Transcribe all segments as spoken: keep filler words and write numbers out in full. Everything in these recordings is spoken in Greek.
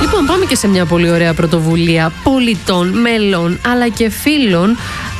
Λοιπόν, πάμε και σε μια πολύ ωραία πρωτοβουλία πολιτών, μελών αλλά και φίλων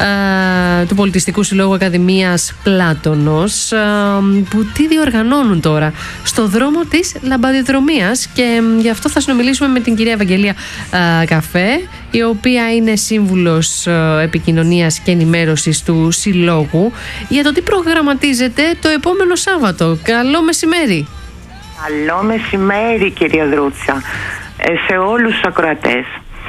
ε, του Πολιτιστικού Συλλόγου Ακαδημίας Πλάτωνος, ε, που τι διοργανώνουν τώρα στο δρόμο της Λαμπαδιδρομίας, και ε, γι' αυτό θα συνομιλήσουμε με την κυρία Ευαγγελία ε, Καφέ, η οποία είναι σύμβουλος ε, επικοινωνίας και ενημέρωσης του Συλλόγου, για το τι προγραμματίζεται το επόμενο Σάββατο. Καλό μεσημέρι. Καλό μεσημέρι, κυρία Δρούτσα, ε, σε όλους τους ακροατές.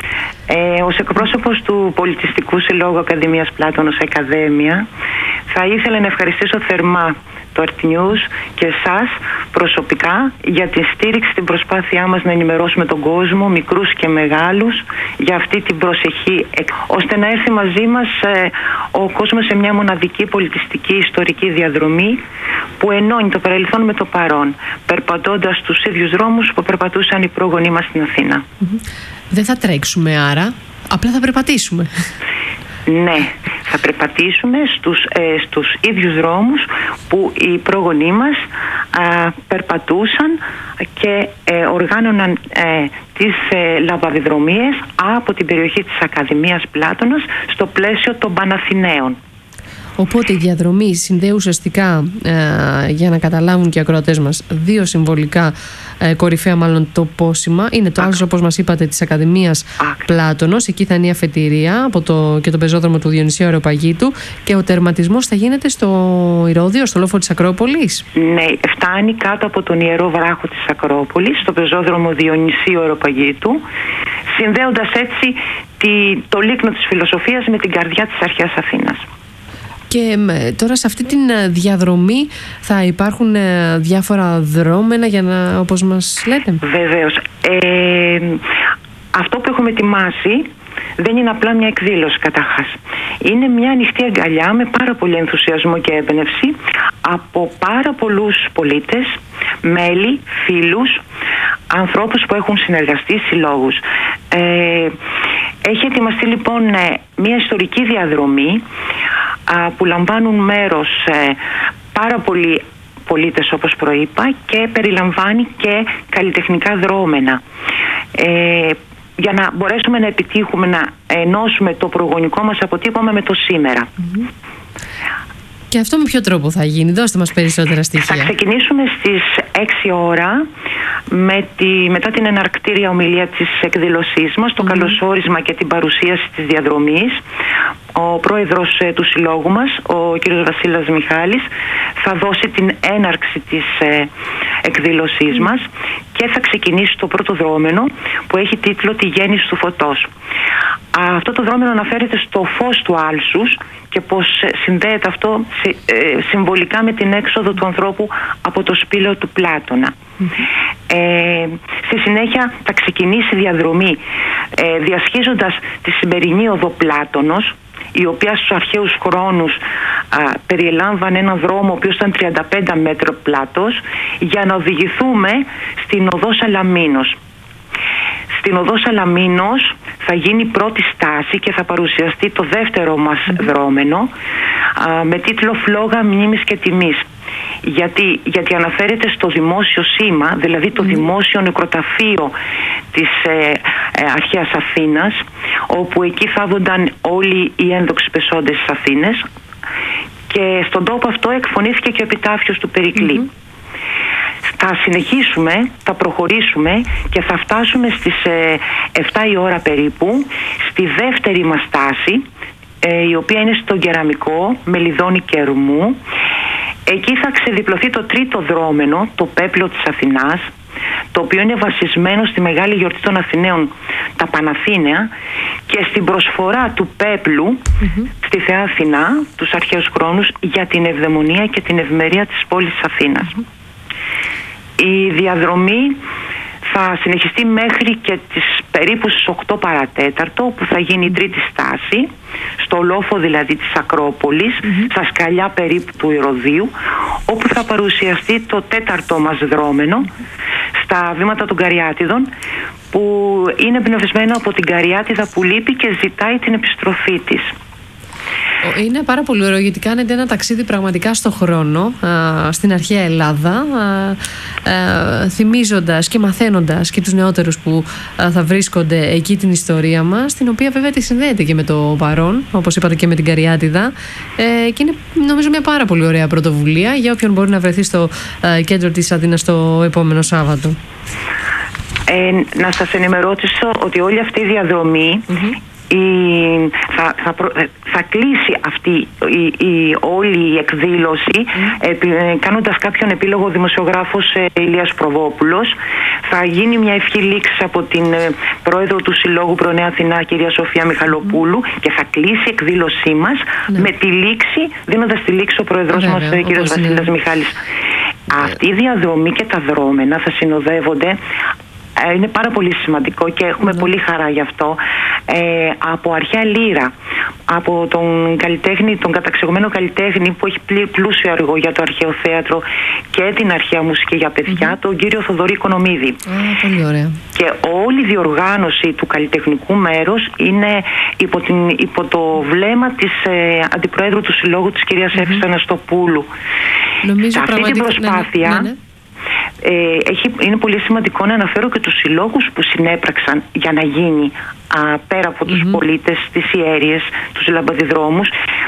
Ε, ως εκπρόσωπος του Πολιτιστικού Συλλόγου Ακαδημίας Πλάτωνος Ακαδέμια, θα ήθελα να ευχαριστήσω θερμά το Art News και εσάς προσωπικά για τη στήριξη στην προσπάθειά μας να ενημερώσουμε τον κόσμο, μικρούς και μεγάλους, για αυτή την προσεχή, ώστε να έρθει μαζί μας ε, ο κόσμος σε μια μοναδική πολιτιστική ιστορική διαδρομή που ενώνει το παρελθόν με το παρόν, περπατώντας τους ίδιους δρόμους που περπατούσαν οι πρόγονοί μας στην Αθήνα. Mm-hmm. Δεν θα τρέξουμε άρα, απλά θα περπατήσουμε. Ναι, θα περπατήσουμε στους, ε, στους ίδιους δρόμους που οι πρόγονοί μας ε, περπατούσαν και ε, οργάνωναν ε, τις ε, λαμπαδιδρομίες από την περιοχή της Ακαδημίας Πλάτωνος στο πλαίσιο των Παναθηναίων. Οπότε η διαδρομή συνδέει ουσιαστικά, ε, για να καταλάβουν και οι ακροατές μας, δύο συμβολικά ε, κορυφαία μάλλον τοπόσημα. Είναι το άλσο, όπως μας είπατε, της Ακαδημίας Πλάτωνος. Εκεί θα είναι η αφετηρία από το, και το πεζόδρομο του Διονυσίου Αεροπαγήτου, και ο τερματισμός θα γίνεται στο Ηρώδειο, στο λόφο της Ακρόπολης. Ναι, φτάνει κάτω από τον Ιερό Βράχο της Ακρόπολης, στο πεζόδρομο Διονυσίου Αεροπαγήτου, συνδέοντας έτσι τη, το λίκνο της φιλοσοφίας με την καρδιά της αρχαίας Αθήνας. Και τώρα σε αυτή τη διαδρομή θα υπάρχουν διάφορα δρόμενα, για να, όπως μας λέτε. Βεβαίως. Ε, αυτό που έχουμε ετοιμάσει δεν είναι απλά μια εκδήλωση καταρχάς. Είναι μια ανοιχτή αγκαλιά με πάρα πολύ ενθουσιασμό και έμπνευση από πάρα πολλούς πολίτες, μέλη, φίλους, ανθρώπους που έχουν συνεργαστεί, συλλόγους. Ε, έχει ετοιμαστεί λοιπόν μια ιστορική διαδρομή που λαμβάνουν μέρος ε, πάρα πολλοί πολίτες, όπως προείπα, και περιλαμβάνει και καλλιτεχνικά δρόμενα, ε, για να μπορέσουμε να επιτύχουμε να ενώσουμε το προγονικό μας αποτύπωμα με το σήμερα. Mm-hmm. Και αυτό με ποιο τρόπο θα γίνει? Δώστε μας περισσότερα στοιχεία. Θα ξεκινήσουμε στις έξι ώρα με τη, μετά την εναρκτήρια ομιλία της εκδήλωσής μας, το mm. καλωσόρισμα και την παρουσίαση της διαδρομής. Ο πρόεδρος ε, του συλλόγου μας, ο κ. Βασίλας Μιχάλης, θα δώσει την έναρξη της ε, εκδήλωσής mm. μας και θα ξεκινήσει το πρώτο δρόμενο που έχει τίτλο «Τη γέννηση του φωτός». Αυτό το δρόμενο αναφέρεται στο φως του άλσους και πως συνδέεται αυτό ε, συμβολικά με την έξοδο του ανθρώπου από το σπήλαιο του Πλάτωνα. Mm-hmm. Ε, στη συνέχεια θα ξεκινήσει η διαδρομή ε, διασχίζοντας τη σημερινή οδό Πλάτωνος, η οποία στους αρχαίους χρόνους α, περιελάμβανε έναν δρόμο ο οποίος ήταν τριάντα πέντε μέτρα πλάτος, για να οδηγηθούμε στην οδό Σαλαμίνος. Στην οδό Σαλαμίνος θα γίνει η πρώτη στάση και θα παρουσιαστεί το δεύτερο μας mm-hmm. δρόμενο α, με τίτλο «Φλόγα μνήμης και τιμής». Γιατί, γιατί αναφέρεται στο δημόσιο σήμα, δηλαδή το mm. δημόσιο νεκροταφείο της ε, ε, αρχαίας Αθήνας, όπου εκεί θάβονταν όλοι οι ένδοξοι πεσόντες της Αθήνες, και στον τόπο αυτό εκφωνήθηκε και ο επιτάφιος του Περικλή. Mm-hmm. Θα συνεχίσουμε, θα προχωρήσουμε και θα φτάσουμε στις ε, εφτά η ώρα περίπου στη δεύτερη μας στάση, ε, η οποία είναι στο Κεραμικό Μελιδόνι Κερμού. Εκεί θα ξεδιπλωθεί το τρίτο δρόμενο, το πέπλο της Αθηνάς, το οποίο είναι βασισμένο στη μεγάλη γιορτή των Αθηναίων, τα Παναθήναια, και στην προσφορά του πέπλου mm-hmm. στη Θεά Αθηνά, τους αρχαίους χρόνους, για την ευδαιμονία και την ευμερία της πόλης της Αθήνας. Mm-hmm. Η διαδρομή θα συνεχιστεί μέχρι και τις περίπου στις οκτώ παρατέταρτο, που θα γίνει η τρίτη στάση, στο λόφο δηλαδή της Ακρόπολης, mm-hmm. στα σκαλιά περίπου του Ηρωδίου, όπου θα παρουσιαστεί το τέταρτο μας δρόμενο, mm-hmm. στα βήματα των Καριάτιδων, που είναι εμπνευσμένο από την Καριάτιδα που λείπει και ζητάει την επιστροφή της. Είναι πάρα πολύ ωραίο, γιατί κάνετε ένα ταξίδι πραγματικά στο χρόνο, α, στην αρχαία Ελλάδα, α, α, θυμίζοντας και μαθαίνοντας και τους νεότερους που α, θα βρίσκονται εκεί την ιστορία μας, την οποία βέβαια τη συνδέεται και με το παρόν, όπως είπατε, και με την Καριάτιδα, ε, και είναι νομίζω μια πάρα πολύ ωραία πρωτοβουλία για όποιον μπορεί να βρεθεί στο α, κέντρο της Αθήνας το επόμενο Σάββατο. Ε, να σας ενημερώσω ότι όλη αυτή η διαδρομή mm-hmm. η, θα, θα, προ, θα κλείσει αυτή η, η, όλη η εκδήλωση mm. επί, κάνοντας κάποιον επίλογο δημοσιογράφος ε, Ηλίας Προβόπουλος. Θα γίνει μια ευχή λήξη από την ε, πρόεδρο του Συλλόγου Προ-Νέα Αθηνά, κυρία Σοφία Μιχαλοπούλου, mm. και θα κλείσει η εκδήλωσή μας mm. με τη λήξη, δίνοντας τη λήξη ο πρόεδρος Βέβαια, μας, ο κύριος Βασίλης Μιχάλης. Yeah. Αυτή η διαδρομή και τα δρόμενα θα συνοδεύονται. Είναι πάρα πολύ σημαντικό και έχουμε mm. πολύ χαρά γι' αυτό. Ε, από αρχαία λύρα, από τον καλλιτέχνη, τον καταξεγωμένο καλλιτέχνη που έχει πλούσιο έργο για το αρχαίο θέατρο και την αρχαία μουσική για παιδιά, mm-hmm. τον κύριο Θοδωρή Οικονομίδη. Ah, πολύ ωραία. Και όλη η διοργάνωση του καλλιτεχνικού μέρους είναι υπό, την, υπό το βλέμμα της ε, Αντιπροέδρου του Συλλόγου, της κυρίας mm-hmm. Εύης Αναστοπούλου. Νομίζω σε αυτή πραγματικά... την προσπάθεια... Ναι, ναι, ναι. Ε, έχει, είναι πολύ σημαντικό να αναφέρω και τους συλλόγους που συνέπραξαν για να γίνει α, πέρα από τους mm-hmm. πολίτες, τις ιέρειες, τους λαμπαδιδρόμους.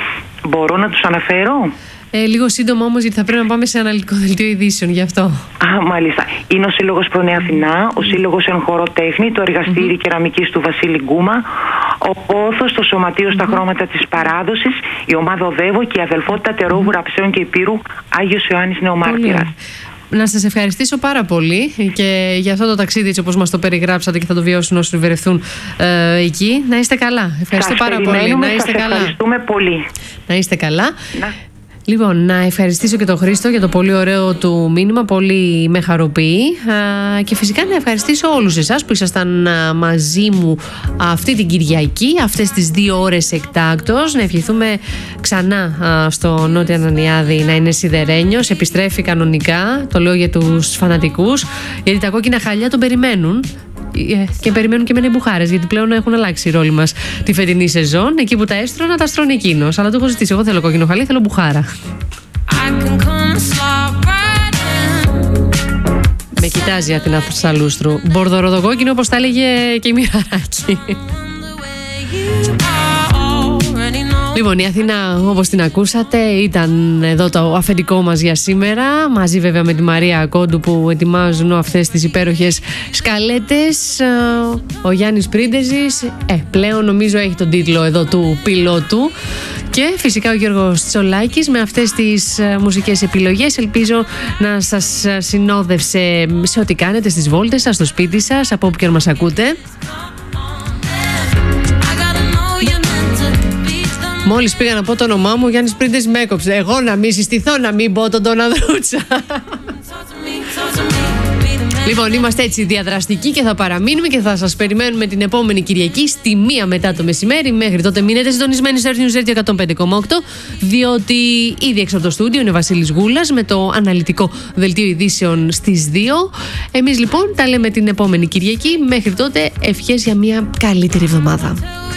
Μπορώ να τους αναφέρω? Ε, λίγο σύντομα όμως, γιατί θα πρέπει να πάμε σε αναλυτικό δελτίο ειδήσεων γι' αυτό. Α, μάλιστα. Είναι ο Σύλλογος Προ-Νέα Αθηνά, ο Σύλλογος Εν Χώρο Τέχνη, το Εργαστήρι mm-hmm. Κεραμικής του Βασίλη Γκούμα, ο Πόθος, το Σωματείο mm-hmm. στα Χρώματα της Παράδοσης, η Ομάδα Οδεύω και η Αδελφότητα Τερόβου, Ραψέων και Υπήρου, Άγιος Ιωάννης Νεομάρτυρας. Να σας ευχαριστήσω πάρα πολύ και για αυτό το ταξίδι, έτσι όπως μας το περιγράψατε, και θα το βιώσουν όσοι βρεθούν ε, εκεί. Να είστε καλά. Ευχαριστώ σας πάρα πολύ. Να είστε σας καλά. Ευχαριστούμε πολύ. Να είστε καλά. Να. Λοιπόν, να ευχαριστήσω και τον Χρήστο για το πολύ ωραίο του μήνυμα, πολύ με χαροποιεί, και φυσικά να ευχαριστήσω όλους εσάς που ήσασταν μαζί μου αυτή την Κυριακή, αυτές τις δύο ώρες εκτάκτως. Να ευχηθούμε ξανά στο Νότια Ανανιάδη να είναι σιδερένιος, επιστρέφει κανονικά, το λέω για τους φανατικούς, γιατί τα κόκκινα χαλιά τον περιμένουν. Και περιμένουν και με μπουχάρες, γιατί πλέον έχουν αλλάξει οι ρόλοι μας τη φετινή σεζόν. Εκεί που τα έστρωνα, τα στρώνει εκείνος. Αλλά το έχω ζητήσει. Εγώ θέλω κόκκινο χαλί, θέλω μπουχάρα. Με κοιτάζει η Αθηνά Σαλούστρου. Μπορδοροδοκόκκινο, όπως τα έλεγε και η Μοιραράκη. Λοιπόν, η Αθήνα, όπως την ακούσατε, ήταν εδώ το αφεντικό μας για σήμερα. Μαζί βέβαια με τη Μαρία Κόντου που ετοιμάζουν αυτές τις υπέροχες σκαλέτες. Ο Γιάννης Πρίντεζης, ε, πλέον νομίζω έχει τον τίτλο εδώ του πιλότου. Και φυσικά ο Γιώργος Τσολάκης με αυτές τις μουσικές επιλογές. Ελπίζω να σας συνόδευσε σε ό,τι κάνετε, στις βόλτες σας, στο σπίτι σας, από όποιον μας ακούτε. Μόλις πήγα να πω το όνομά μου, ο Γιάννης Πρίντες με έκοψε. Εγώ να μην συστηθώ, να μην πω τον Ανδρούτσα. Λοιπόν, είμαστε έτσι διαδραστικοί και θα παραμείνουμε και θα σας περιμένουμε την επόμενη Κυριακή στη μία μετά το μεσημέρι. Μέχρι τότε μείνετε συντονισμένοι στο Earth News Radio εκατόν πέντε κόμμα οκτώ, διότι ήδη έξω από το στούντιο είναι ο Βασίλης Γούλας με το αναλυτικό δελτίο ειδήσεων στις δύο. Εμείς λοιπόν τα λέμε την επόμενη Κυριακή. Μέχρι τότε ευχές για μια καλύτερη εβδομάδα.